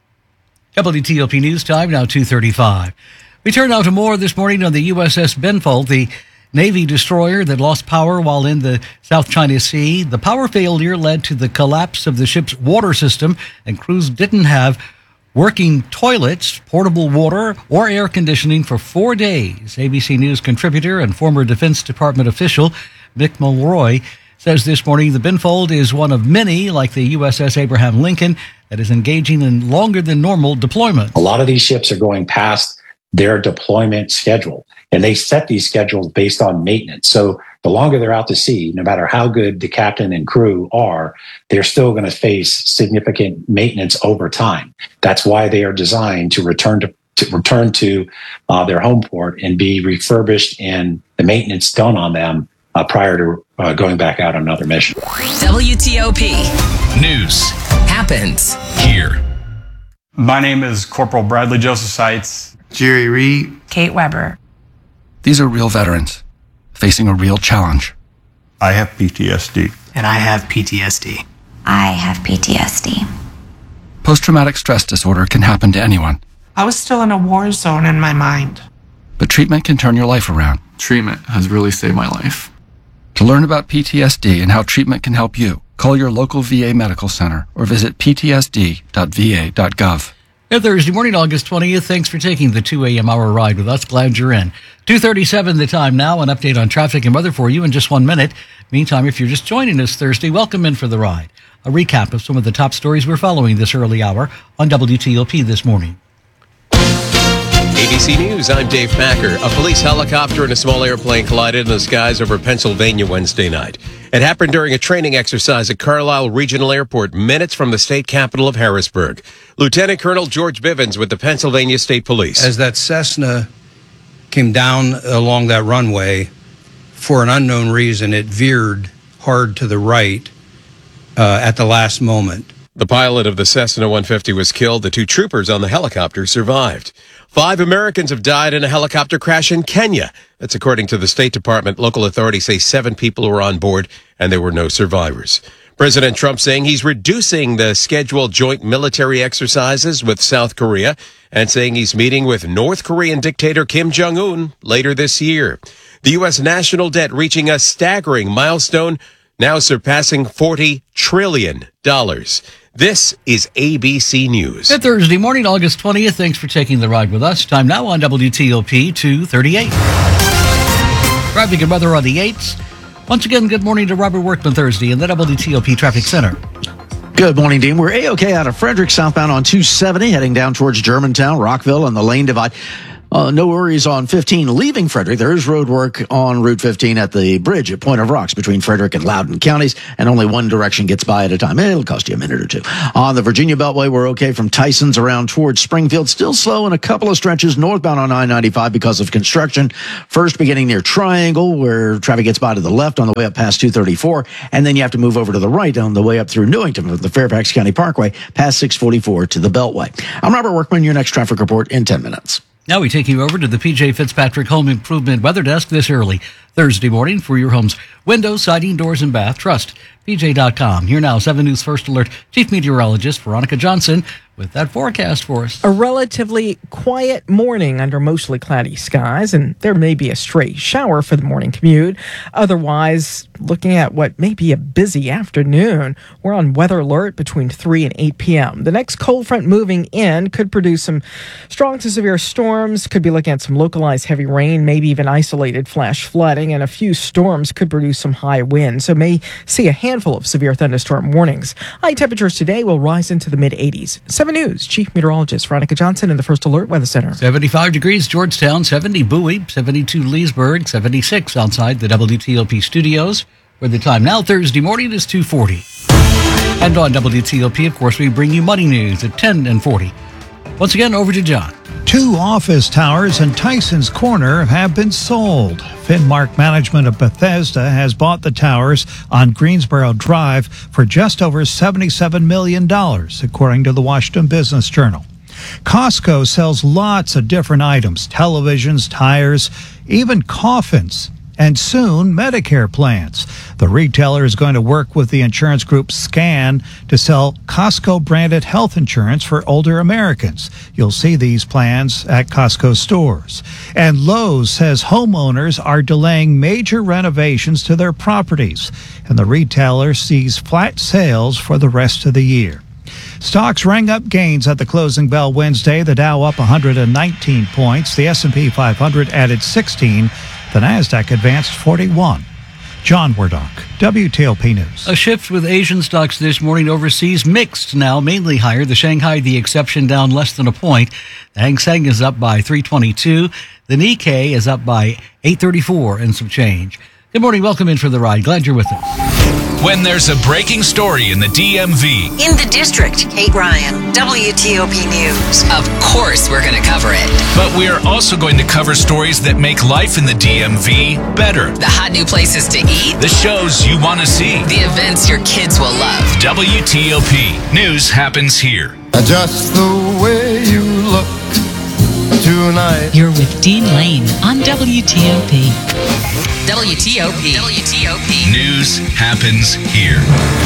WTOP News Time, now 2:35. We turn now to more this morning on the USS Benfold, the Navy destroyer that lost power while in the South China Sea. The power failure led to the collapse of the ship's water system, and crews didn't have working toilets, portable water, or air conditioning for 4 days. ABC News contributor and former Defense Department official Mick Mulroy says this morning the Benfold is one of many, like the USS Abraham Lincoln, that is engaging in longer than normal deployments. A lot of these ships are going past their deployment schedule, and they set these schedules based on maintenance. So the longer they're out to sea, no matter how good the captain and crew are, they're still going to face significant maintenance over time. That's why they are designed to return to their home port and be refurbished and the maintenance done on them prior to going back out on another mission. WTOP. News happens here. My name is Corporal Bradley Joseph Seitz. Jerry Reed. Kate Weber. These are real veterans facing a real challenge. I have PTSD. And I have PTSD. I have PTSD. Post-traumatic stress disorder can happen to anyone, I was still in a war zone in my mind. but treatment can turn your life around. Treatment has really saved my life. To learn about PTSD and how treatment can help you, call your local VA medical center or visit ptsd.va.gov. Thursday morning, August 20th. Thanks for taking the 2 a.m. hour ride with us. Glad you're in. 2:37 the time now. An update on traffic and weather for you in just 1 minute. Meantime, if you're just joining us Thursday, welcome in for the ride. A recap of some of the top stories we're following this early hour on WTOP this morning. ABC News, I'm Dave Packer. A police helicopter and a small airplane collided in the skies over Pennsylvania Wednesday night. It happened during a training exercise at Carlisle Regional Airport, minutes from the state capital of Harrisburg. Lieutenant Colonel George Bivens with the Pennsylvania State Police. As that Cessna came down along that runway, for an unknown reason, it veered hard to the right at the last moment. The pilot of the Cessna 150 was killed. The two troopers on the helicopter survived. 5 Americans have died in a helicopter crash in Kenya. That's according to the State Department. Local authorities say 7 people were on board and there were no survivors. President Trump saying he's reducing the scheduled joint military exercises with South Korea and saying he's meeting with North Korean dictator Kim Jong-un later this year. The U.S. national debt reaching a staggering milestone, now surpassing $40 trillion. This is ABC News. Good Thursday morning, August 20th. Thanks for taking the ride with us. Time now on WTOP 238. Traffic and weather on the 8s. Once again, good morning to Robert Workman Thursday in the WTOP Traffic Center. Good morning, Dean. We're A-OK out of Frederick, southbound on 270, heading down towards Germantown, Rockville, and the Lane Divide. No worries on 15 leaving Frederick. There is road work on Route 15 at the bridge at Point of Rocks between Frederick and Loudoun counties, and only one direction gets by at a time. It'll cost you a minute or two. On the Virginia Beltway, we're okay from Tyson's around towards Springfield. Still slow in a couple of stretches northbound on I-95 because of construction. First beginning near Triangle, where traffic gets by to the left on the way up past 234, and then you have to move over to the right on the way up through Newington with the Fairfax County Parkway past 644 to the Beltway. I'm Robert Workman. Your next traffic report in 10 minutes. Now we take you over to the P.J. Fitzpatrick Home Improvement Weather Desk this early Thursday morning for your home's windows, siding, doors, and bath. Trust PJ.com. Here now, 7 News First Alert Chief Meteorologist Veronica Johnson with that forecast for us. A relatively quiet morning under mostly cloudy skies, and there may be a stray shower for the morning commute. Otherwise, looking at what may be a busy afternoon, we're on weather alert between 3 and 8 p.m. The next cold front moving in could produce some strong to severe storms, could be looking at some localized heavy rain, maybe even isolated flash flooding, and a few storms could produce some high winds, so may see a handful of severe thunderstorm warnings. High temperatures today will rise into the mid-80s. 7 News Chief Meteorologist Veronica Johnson in the First Alert Weather Center. 75 degrees Georgetown, 70 Bowie, 72 Leesburg, 76 outside the WTOP studios, where the time now Thursday morning is 2:40. And on WTOP, of course, we bring you money news at 10 and 40. Once again, over to John. 2 office towers in Tyson's Corner have been sold. Finmark Management of Bethesda has bought the towers on Greensboro Drive for just over $77 million, according to the Washington Business Journal. Costco sells lots of different items, televisions, tires, even coffins, and soon Medicare plans. The retailer is going to work with the insurance group Scan to sell Costco-branded health insurance for older Americans. You'll see these plans at Costco stores. And Lowe's says homeowners are delaying major renovations to their properties, and the retailer sees flat sales for the rest of the year. Stocks rang up gains at the closing bell Wednesday. The Dow up 119 points. The S&P 500 added 16. The Nasdaq advanced 41. John Wardock, WTOP News. A shift with Asian stocks this morning overseas, mixed now, mainly higher. The Shanghai, the exception, down less than a point. The Hang Seng is up by 322. The Nikkei is up by 834 and some change. Good morning. Welcome in for the ride. Glad you're with us. When there's a breaking story in the DMV. In the district, Kate Ryan, WTOP News. Of course we're going to cover it. But we're also going to cover stories that make life in the DMV better. The hot new places to eat. The shows you want to see. The events your kids will love. WTOP. News happens here. Just the way you look tonight. You're with Dean Lane on WTOP. WTOP. News happens here.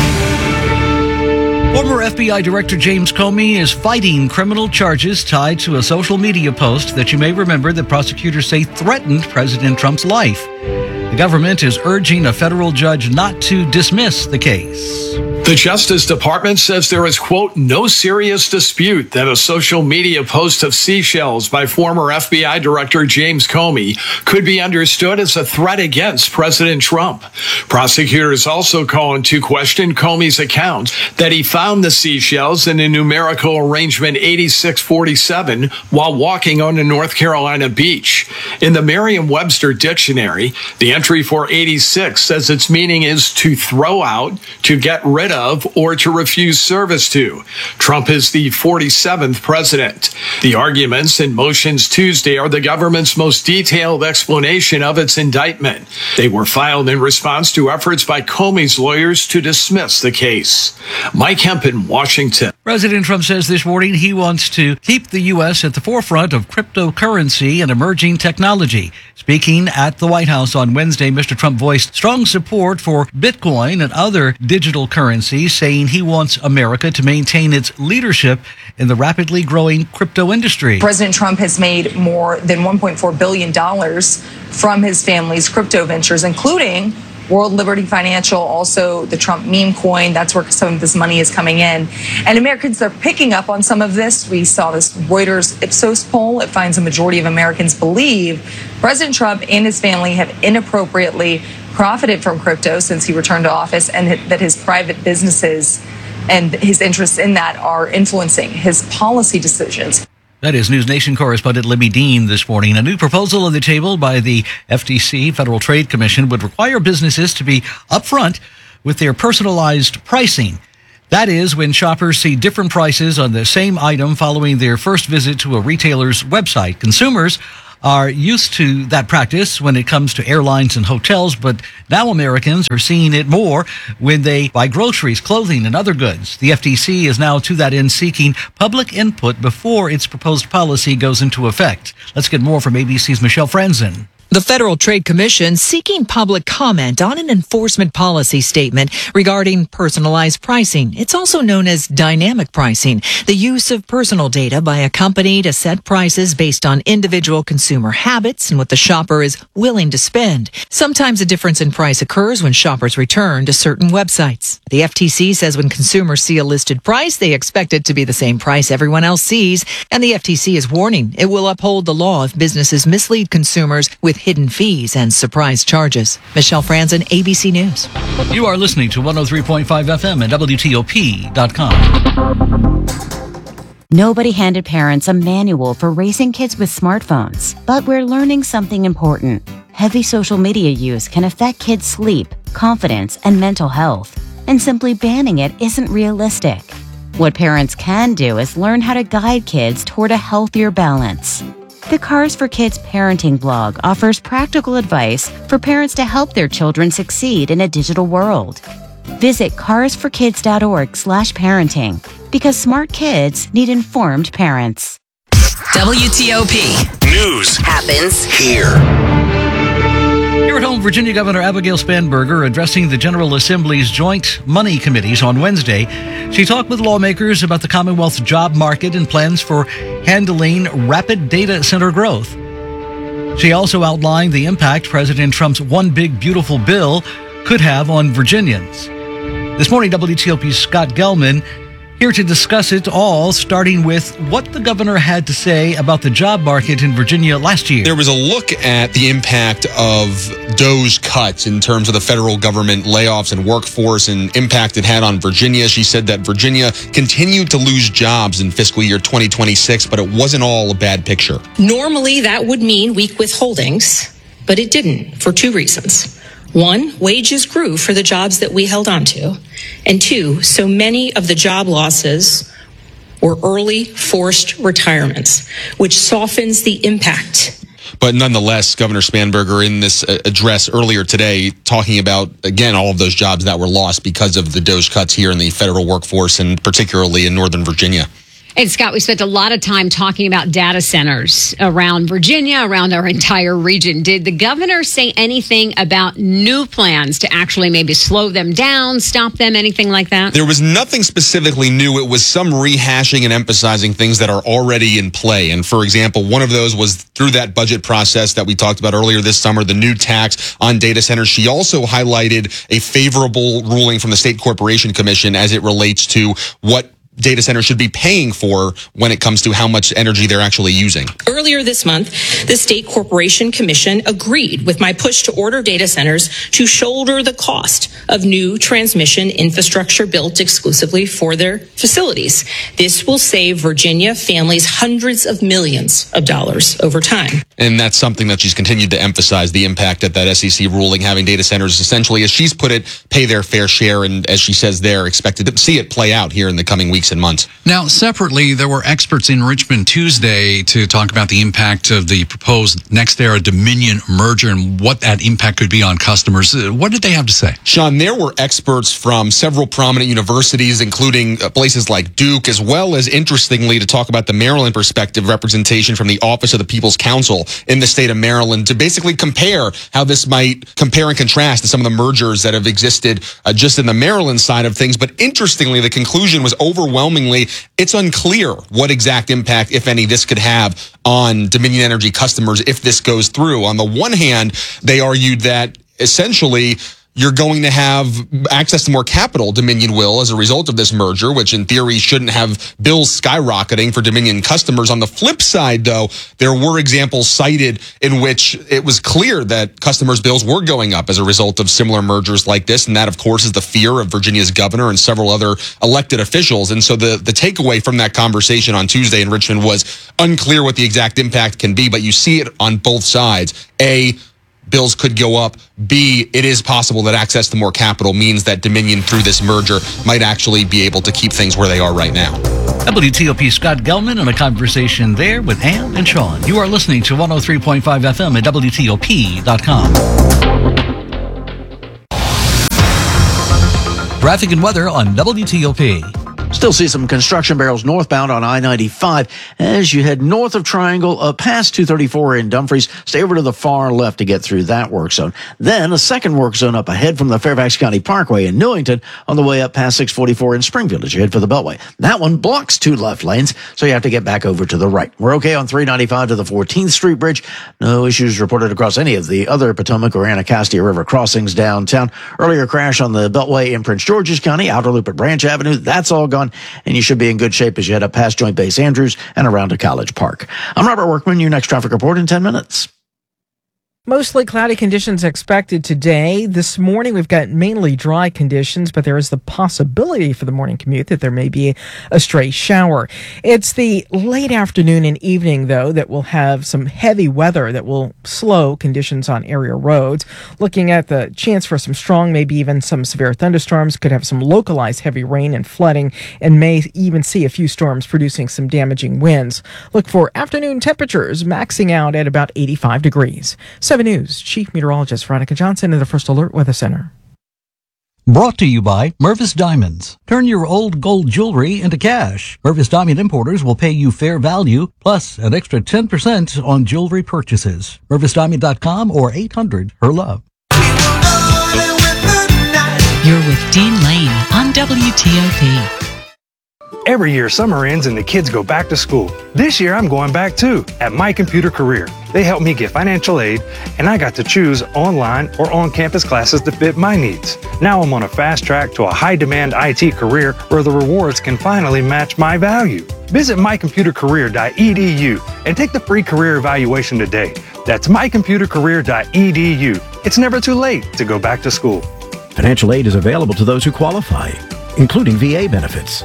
Former FBI Director James Comey is fighting criminal charges tied to a social media post that you may remember that prosecutors say threatened President Trump's life. The government is urging a federal judge not to dismiss the case. The Justice Department says there is, quote, no serious dispute that a social media post of seashells by former FBI Director James Comey could be understood as a threat against President Trump. Prosecutors also call into question Comey's account that he found the seashells in a numerical arrangement 8647 while walking on a North Carolina beach. In the Merriam-Webster dictionary, the entry for 86 says its meaning is to throw out, to get rid of, or to refuse service to. Trump is the 47th president. The arguments and motions Tuesday are the government's most detailed explanation of its indictment. They were filed in response to efforts by Comey's lawyers to dismiss the case. Mike Hemp in Washington. President Trump says this morning he wants to keep the U.S. at the forefront of cryptocurrency and emerging technology. Speaking at the White House on Wednesday, Mr. Trump voiced strong support for Bitcoin and other digital currencies, saying he wants America to maintain its leadership in the rapidly growing crypto industry. President Trump has made more than $1.4 billion from his family's crypto ventures, including World Liberty Financial, also the Trump meme coin. That's where some of this money is coming in. And Americans are picking up on some of this. We saw this Reuters Ipsos poll. It finds a majority of Americans believe President Trump and his family have inappropriately profited from crypto since he returned to office, and that his private businesses and his interests in that are influencing his policy decisions. That is News Nation correspondent Libby Dean this morning. A new proposal on the table by the FTC, Federal Trade Commission, would require businesses to be upfront with their personalized pricing. That is, when shoppers see different prices on the same item following their first visit to a retailer's website. Consumers are used to that practice when it comes to airlines and hotels, but now Americans are seeing it more when they buy groceries, clothing, and other goods. The FTC is now to that end seeking public input before its proposed policy goes into effect. Let's get more from ABC's Michelle Franzen. The Federal Trade Commission seeking public comment on an enforcement policy statement regarding personalized pricing. It's also known as dynamic pricing, the use of personal data by a company to set prices based on individual consumer habits and what the shopper is willing to spend. Sometimes a difference in price occurs when shoppers return to certain websites. The FTC says when consumers see a listed price, they expect it to be the same price everyone else sees, and the FTC is warning it will uphold the law if businesses mislead consumers with hidden fees and surprise charges. Michelle Franzen, ABC News. You are listening to 103.5 FM and WTOP.com. Nobody handed parents a manual for raising kids with smartphones, but we're learning something important. Heavy social media use can affect kids' sleep, confidence, and mental health, and simply banning it isn't realistic. What parents can do is learn how to guide kids toward a healthier balance. The Cars for Kids parenting blog offers practical advice for parents to help their children succeed in a digital world. Visit carsforkids.org/parenting because smart kids need informed parents. WTOP. News happens here. Here at home, Virginia Governor Abigail Spanberger addressing the General Assembly's Joint Money Committees on Wednesday. She talked with lawmakers about the Commonwealth's job market and plans for handling rapid data center growth. She also outlined the impact President Trump's One Big Beautiful Bill could have on Virginians. This morning, WTOP's Scott Gelman here to discuss it all, starting with what the governor had to say about the job market in Virginia last year. There was a look at the impact of those cuts in terms of the federal government layoffs and workforce and impact it had on Virginia. She said that Virginia continued to lose jobs in fiscal year 2026, but it wasn't all a bad picture. Normally, that would mean weak withholdings, but it didn't for two reasons. One, wages grew for the jobs that we held on to. And two, so many of the job losses were early forced retirements, which softens the impact. But nonetheless, Governor Spanberger in this address earlier today talking about, again, all of those jobs that were lost because of the DOGE cuts here in the federal workforce and particularly in Northern Virginia. And Scott, we spent a lot of time talking about data centers around Virginia, around our entire region. Did the governor say anything about new plans to actually maybe slow them down, stop them, anything like that? There was nothing specifically new. It was some rehashing and emphasizing things that are already in play. And for example, one of those was through that budget process that we talked about earlier this summer, the new tax on data centers. She also highlighted a favorable ruling from the State Corporation Commission as it relates to what data centers should be paying for when it comes to how much energy they're actually using. Earlier this month, the State Corporation Commission agreed with my push to order data centers to shoulder the cost of new transmission infrastructure built exclusively for their facilities. This will save Virginia families hundreds of millions of dollars over time. And that's something that she's continued to emphasize, the impact that SEC ruling having data centers essentially, as she's put it, pay their fair share. And as she says, they're expected to see it play out here in the coming weeks and months. Now, separately, there were experts in Richmond Tuesday to talk about the impact of the proposed NextEra Dominion merger and what that impact could be on customers. What did they have to say? Sean, there were experts from several prominent universities, including places like Duke, as well as, interestingly, to talk about the Maryland perspective, representation from the Office of the People's Counsel in the state of Maryland to basically compare how this might compare and contrast to some of the mergers that have existed just in the Maryland side of things. But interestingly, the conclusion was overwhelmingly, it's unclear what exact impact, if any, this could have on Dominion Energy customers if this goes through. On the one hand, they argued that essentially you're going to have access to more capital, Dominion will, as a result of this merger, which in theory shouldn't have bills skyrocketing for Dominion customers. On the flip side, though, there were examples cited in which it was clear that customers' bills were going up as a result of similar mergers like this. And that, of course, is the fear of Virginia's governor and several other elected officials. And so the takeaway from that conversation on Tuesday in Richmond was unclear what the exact impact can be, but you see it on both sides. A, bills could go up. B, it is possible that access to more capital means that Dominion, through this merger, might actually be able to keep things where they are right now. WTOP Scott Gelman in a conversation there with Ann and Sean. You are listening to 103.5 FM at WTOP.com. Traffic and weather on WTOP. Still see some construction barrels northbound on I-95 as you head north of Triangle, past 234 in Dumfries. Stay over to the far left to get through that work zone. Then a second work zone up ahead from the Fairfax County Parkway in Newington on the way up past 644 in Springfield as you head for the Beltway. That one blocks 2 left lanes, so you have to get back over to the right. We're okay on 395 to the 14th Street Bridge. No issues reported across any of the other Potomac or Anacostia River crossings downtown. Earlier crash on the Beltway in Prince George's County, outer loop at Branch Avenue. That's all gone. And you should be in good shape as you head up past Joint Base Andrews and around to College Park. I'm Robert Workman, your next traffic report in 10 minutes. Mostly cloudy conditions expected today. This morning, we've got mainly dry conditions, but there is the possibility for the morning commute that there may be a stray shower. It's the late afternoon and evening, though, that will have some heavy weather that will slow conditions on area roads. Looking at the chance for some strong, maybe even some severe thunderstorms, could have some localized heavy rain and flooding, and may even see a few storms producing some damaging winds. Look for afternoon temperatures maxing out at about 85 degrees. 7 News Chief Meteorologist Veronica Johnson in the First Alert Weather Center. Brought to you by Mervis Diamonds. Turn your old gold jewelry into cash. Mervis Diamond Importers will pay you fair value, plus an extra 10% on jewelry purchases. MervisDiamond.com or 800-HER-LOVE. You're with Dean Lane on WTOP. Every year, summer ends and the kids go back to school. This year, I'm going back too, at My Computer Career. They helped me get financial aid, and I got to choose online or on-campus classes to fit my needs. Now I'm on a fast track to a high-demand IT career where the rewards can finally match my value. Visit mycomputercareer.edu and take the free career evaluation today. That's mycomputercareer.edu. It's never too late to go back to school. Financial aid is available to those who qualify, including VA benefits.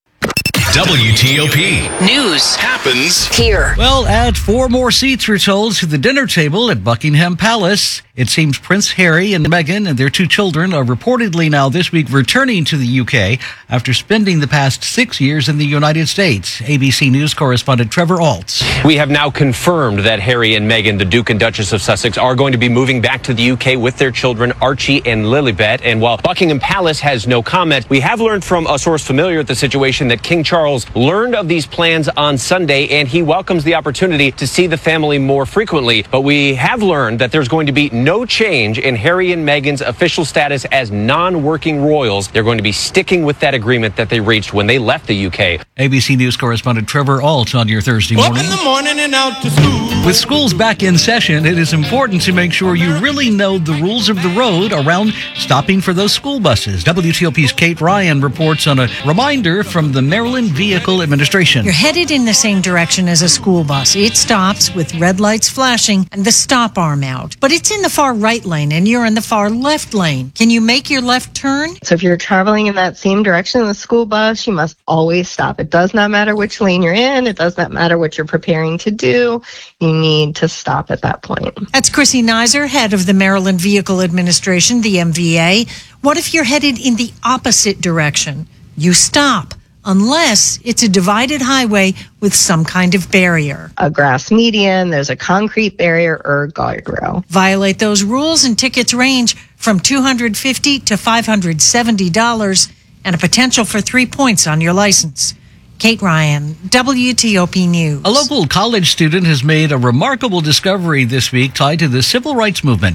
WTOP. News happens here. Well, add 4 more seats, we're told, to the dinner table at Buckingham Palace. It seems Prince Harry and Meghan and their 2 children are reportedly now this week returning to the UK after spending the past 6 years in the United States. ABC News correspondent Trevor Altz. We have now confirmed that Harry and Meghan, the Duke and Duchess of Sussex, are going to be moving back to the UK with their children Archie and Lilibet. And while Buckingham Palace has no comment, we have learned from a source familiar with the situation that King Charles learned of these plans on Sunday, and he welcomes the opportunity to see the family more frequently. But we have learned that there's going to be no change in Harry and Meghan's official status as non-working royals. They're going to be sticking with that agreement that they reached when they left the UK. ABC News correspondent Trevor Alt on your Thursday morning. Up in the morning and out to school. With schools back in session, it is important to make sure you really know the rules of the road around stopping for those school buses. WTOP's Kate Ryan reports on a reminder from the Maryland Vehicle Administration. You're headed in the same direction as a school bus. It stops with red lights flashing and the stop arm out. But it's in the far right lane and you're in the far left lane. Can you make your left turn? So if you're traveling in that same direction in the school bus, you must always stop. It does not matter which lane you're in. It does not matter what you're preparing to do. You need to stop at that point. That's Chrissy Nizer, head of the Maryland Vehicle Administration, the MVA. What if you're headed in the opposite direction? You stop. Unless it's a divided highway with some kind of barrier. A grass median, there's a concrete barrier or guardrail. Violate those rules and tickets range from $250 to $570 and a potential for 3 points on your license. Kate Ryan, WTOP News. A local college student has made a remarkable discovery this week tied to the civil rights movement.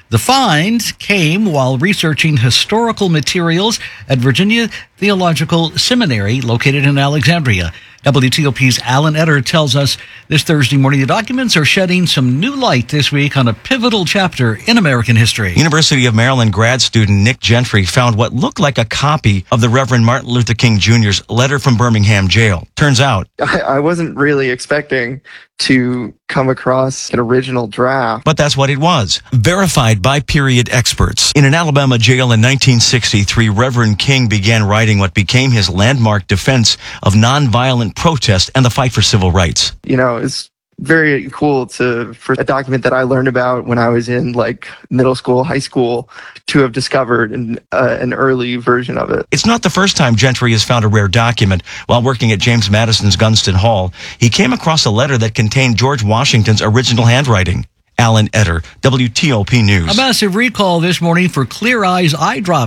The find came while researching historical materials at Virginia Theological Seminary located in Alexandria. WTOP's Alan Etter tells us this Thursday morning the documents are shedding some new light this week on a pivotal chapter in American history. University of Maryland grad student Nick Gentry found what looked like a copy of the Reverend Martin Luther King Jr.'s letter from Birmingham jail. Turns out, I wasn't really expecting to come across an original draft. But that's what it was. Verified by period experts. In an Alabama jail in 1963, Reverend King began writing what became his landmark defense of nonviolent protest and the fight for civil rights. You know, it's very cool for a document that I learned about when I was in like middle school, high school, to have discovered an early version of it. It's not the first time Gentry has found a rare document. While working at James Madison's Gunston Hall, he came across a letter that contained George Washington's original handwriting. Alan Etter, WTOP News. A massive recall this morning for Clear Eyes eye drops.